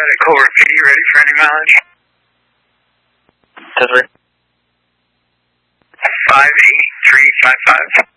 Culver PD, ready for any mileage? 10-3. 58355.